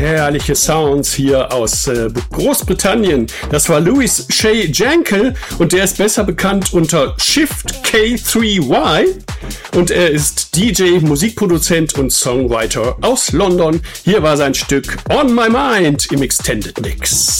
herrliche Sounds hier aus Großbritannien. Das war Louis Shay Jankel und der ist besser bekannt unter Shift K3Y und er ist DJ, Musikproduzent und Songwriter aus London. Hier war sein Stück On My Mind im Extended Mix.